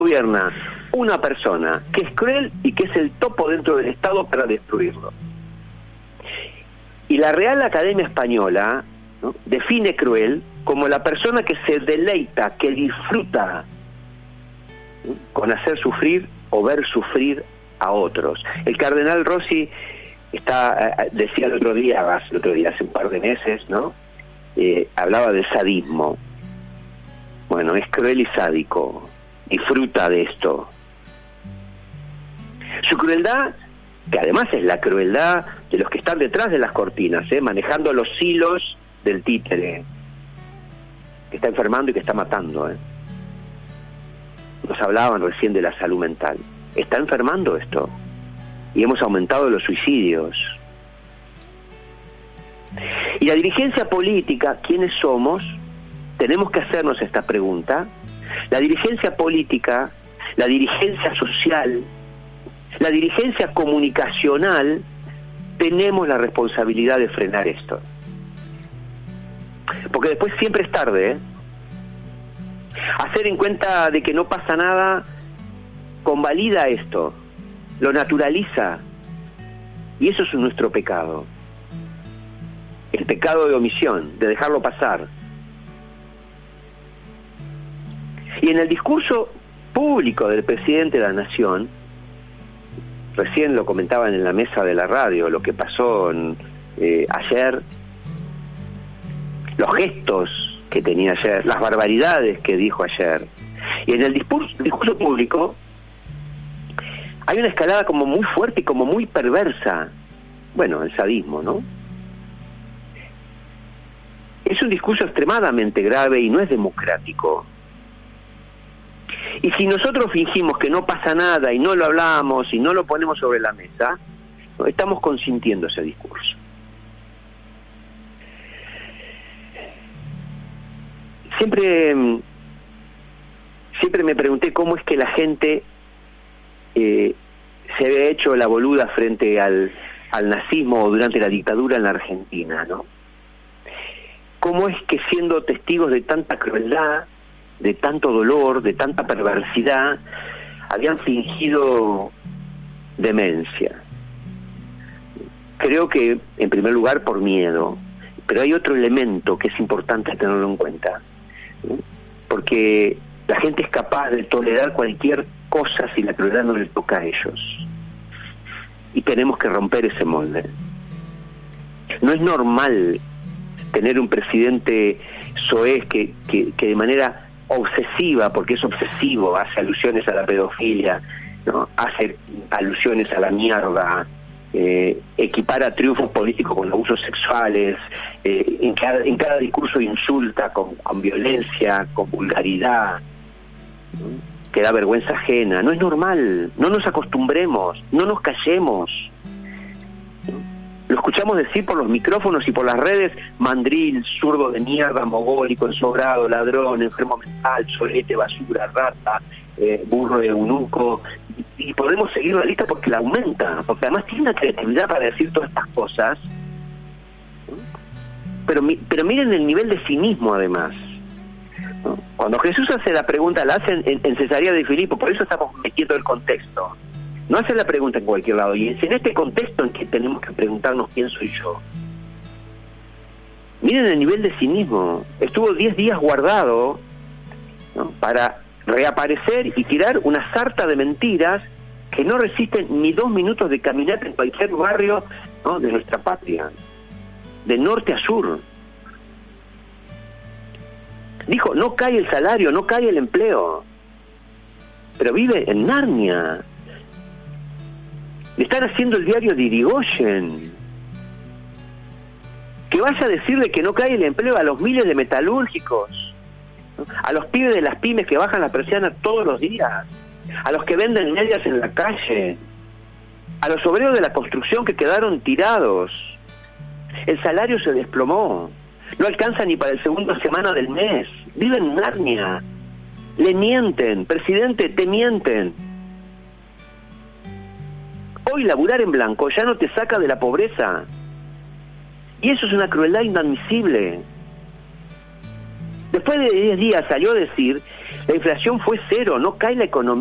gobierna una persona que es cruel y que es el topo dentro del Estado para destruirlo. Y la Real Academia Española, ¿no?, define cruel como la persona que se deleita, que disfruta, ¿no?, con hacer sufrir o ver sufrir a otros. El cardenal Rossi decía el otro día, hace un par de meses, ¿no?, hablaba del sadismo. Bueno, es cruel y sádico, disfruta de esto. Su crueldad, que además es la crueldad de los que están detrás de las cortinas, manejando los hilos del títere, que está enfermando y que está matando. Nos hablaban recién de la salud mental. Está enfermando esto. Y hemos aumentado los suicidios. Y la dirigencia política, ¿quiénes somos? Tenemos que hacernos esta pregunta. La dirigencia política, la dirigencia social, la dirigencia comunicacional, tenemos la responsabilidad de frenar esto. Porque después siempre es tarde, Hacer en cuenta de que no pasa nada convalida esto, lo naturaliza, y eso es nuestro pecado. El pecado de omisión, de dejarlo pasar. Y en el discurso público del presidente de la Nación, recién lo comentaban en la mesa de la radio, lo que pasó ayer, los gestos que tenía ayer, las barbaridades que dijo ayer. Y en el discurso público hay una escalada como muy fuerte y como muy perversa. Bueno, el sadismo, ¿no? Es un discurso extremadamente grave y no es democrático. Y si nosotros fingimos que no pasa nada y no lo hablamos y no lo ponemos sobre la mesa, estamos consintiendo ese discurso. Siempre me pregunté cómo es que la gente se había hecho la boluda frente al nazismo durante la dictadura en la Argentina, ¿no? ¿Cómo es que siendo testigos de tanta crueldad, de tanto dolor, de tanta perversidad, habían fingido demencia? Creo que, en primer lugar, por miedo. Pero hay otro elemento que es importante tenerlo en cuenta, ¿no? Porque la gente es capaz de tolerar cualquier cosa si la crueldad no les toca a ellos. Y tenemos que romper ese molde. No es normal tener un presidente soez que de manera obsesiva, porque es obsesivo, hace alusiones a la pedofilia, ¿no?, hace alusiones a la mierda, equipara triunfos políticos con abusos sexuales, en cada discurso insulta con violencia, con vulgaridad, ¿no?, que da vergüenza ajena. No es normal, no nos acostumbremos, no nos callemos. Lo escuchamos decir por los micrófonos y por las redes: mandril, zurdo de mierda, mogólico, ensobrado, ladrón, enfermo mental, solete, basura, rata, burro de eunuco, y podemos seguir la lista porque la aumenta, porque además tiene una creatividad para decir todas estas cosas, pero miren el nivel de cinismo además, ¿no? Cuando Jesús hace la pregunta, la hace en Cesarea de Filipo, por eso estamos metiendo el contexto. No hace la pregunta en cualquier lado, y es en este contexto en que tenemos que preguntarnos quién soy yo. Miren el nivel de cinismo. Estuvo 10 días guardado, ¿no?, para reaparecer y tirar una sarta de mentiras que no resisten ni 2 minutos de caminata en cualquier barrio, ¿no?, de nuestra patria, de norte a sur. Dijo: no cae el salario, no cae el empleo, pero vive en Narnia. Le están haciendo el diario de Irigoyen. Que vaya a decirle que no cae el empleo a los miles de metalúrgicos, ¿no?, a los pibes de las pymes que bajan la persiana todos los días, a los que venden medias en la calle, a los obreros de la construcción que quedaron tirados. El salario se desplomó, no alcanza ni para el segunda semana del mes. Vive en Narnia. Le mienten, presidente, te mienten. Hoy laburar en blanco ya no te saca de la pobreza. Y eso es una crueldad inadmisible. Después de 10 días salió a decir La inflación fue cero, no cae la economía.